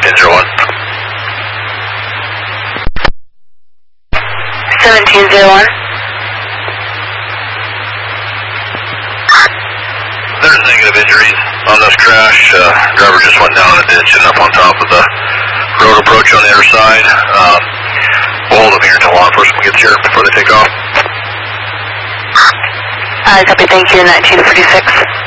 1701. 1701. There's negative injuries on this crash. Driver just went down a ditch and up on top of the road approach on the other side. We'll hold them here until law enforcement gets here before they take off. Copy, thank you, 1946.